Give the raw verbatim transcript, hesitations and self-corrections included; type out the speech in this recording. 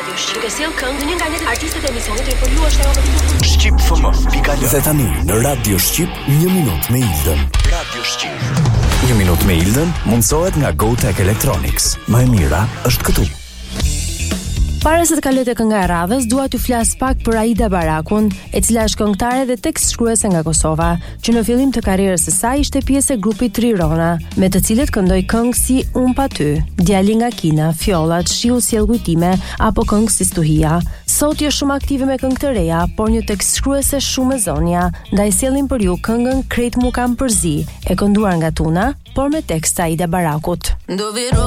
Radio Shqip. Duke sjell këngë një nga një artistët e emisionit për ju është ajo. Shqip F M pika l. Dhe tani në Radio Shqip një minutë me Ildën. Radio Shqip. Një minutë me Ildën mundsohet nga GoTech Electronics. Më e mira është këtu. Para se të kaloj te kënga e radhës, dua t'ju flas pak për Aida Barakun, e cila është këngëtare dhe tekst shkruese nga Kosova, që në fillim të karrierës së saj ishte pjesë e grupit Trirona, me të cilët këndoi këngë si Un pa ty, Djali nga Kina, Fjollat, Shiu sjell kujtime apo këngë si Stuhia. Sot është shumë aktive me këngë të reja, por një tekst shkruese shumë e zonja, ndaj sjellim për ju këngën Krejt mu kam përzi, e kënduar nga Tuna, por me tekst Aida Barakut. Do viro